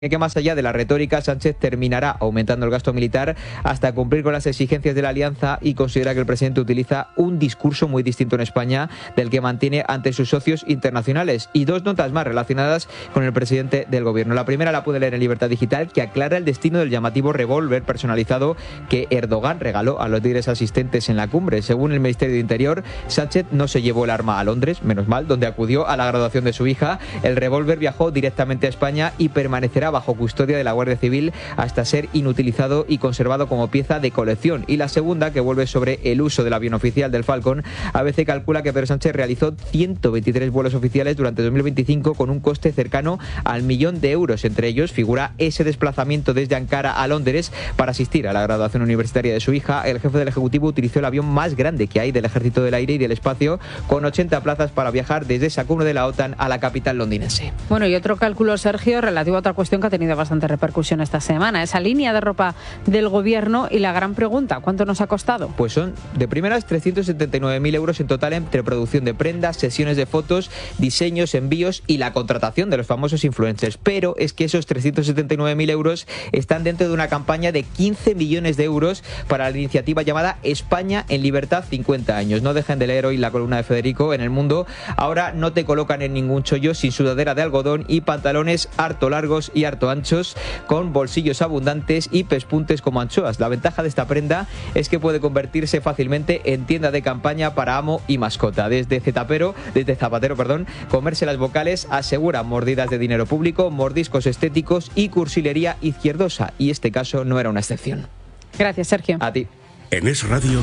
Que más allá de la retórica, Sánchez terminará aumentando el gasto militar hasta cumplir con las exigencias de la alianza y considera que el presidente utiliza un discurso muy distinto en España del que mantiene ante sus socios internacionales. Y dos notas más relacionadas con el presidente del gobierno. La primera la puede leer en Libertad Digital, que aclara el destino del llamativo revólver personalizado que Erdogan regaló a los líderes asistentes en la cumbre. Según el Ministerio de Interior, Sánchez no se llevó el arma a Londres, menos mal, donde acudió a la graduación de su hija. El revólver viajó directamente a España y permanecerá bajo custodia de la Guardia Civil hasta ser inutilizado y conservado como pieza de colección. Y la segunda, que vuelve sobre el uso del avión oficial del Falcon. ABC calcula que Pedro Sánchez realizó 123 vuelos oficiales durante 2025 con un coste cercano al 1.000.000 de euros. Entre ellos figura ese desplazamiento desde Ankara a Londres para asistir a la graduación universitaria de su hija. El jefe del Ejecutivo utilizó el avión más grande que hay del Ejército del Aire y del Espacio, con 80 plazas para viajar desde esa cumbre de la OTAN a la capital londinense. Bueno, y otro cálculo, Sergio, relativo a otra cuestión que ha tenido bastante repercusión esta semana, esa línea de ropa del gobierno, y la gran pregunta, ¿cuánto nos ha costado? Pues son de primeras 379.000 euros en total entre producción de prendas, sesiones de fotos, diseños, envíos y la contratación de los famosos influencers. Pero es que esos 379.000 euros están dentro de una campaña de 15 millones de euros para la iniciativa llamada España en Libertad 50 años. No dejen de leer hoy la columna de Federico en El Mundo. Ahora no te colocan en ningún chollo sin sudadera de algodón y pantalones harto largos y harto anchos, con bolsillos abundantes y pespuntes como anchoas. La ventaja de esta prenda es que puede convertirse fácilmente en tienda de campaña para amo y mascota. Desde Zapatero, comerse las vocales asegura mordidas de dinero público, mordiscos estéticos y cursilería izquierdosa. Y este caso no era una excepción. Gracias, Sergio. A ti. En Es Radio.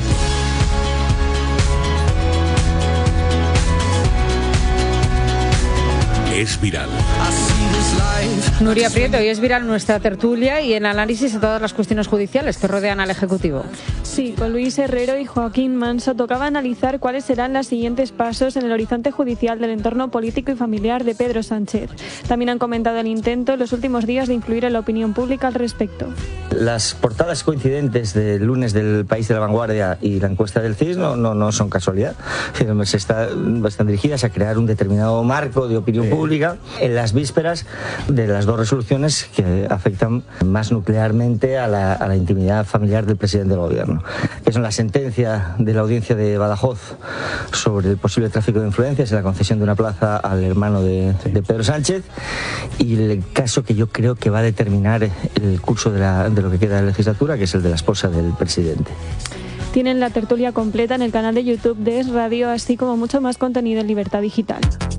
Es viral. Nuria Prieto, hoy es viral nuestra tertulia y en análisis de todas las cuestiones judiciales que rodean al Ejecutivo. Sí, con Luis Herrero y Joaquín Manso tocaba analizar cuáles serán los siguientes pasos en el horizonte judicial del entorno político y familiar de Pedro Sánchez. También han comentado el intento en los últimos días de influir en la opinión pública al respecto. Las portadas coincidentes del lunes del País de la Vanguardia y la encuesta del CIS no son casualidad. Están dirigidas a crear un determinado marco de opinión pública en las vísperas de las dos resoluciones que afectan más nuclearmente a la intimidad familiar del presidente del gobierno, que son la sentencia de la audiencia de Badajoz sobre el posible tráfico de influencias y la concesión de una plaza al hermano de Pedro Sánchez, y el caso que yo creo que va a determinar el curso de lo que queda de la legislatura, que es el de la esposa del presidente. Tienen la tertulia completa en el canal de YouTube de Es Radio, así como mucho más contenido en Libertad Digital.